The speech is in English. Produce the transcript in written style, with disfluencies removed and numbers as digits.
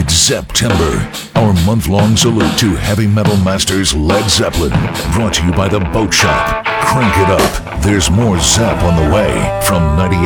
It's September, our month-long salute to heavy metal masters Led Zeppelin. Brought to you by The Boat Shop. Crank it up. There's more Zepp on the way from 98.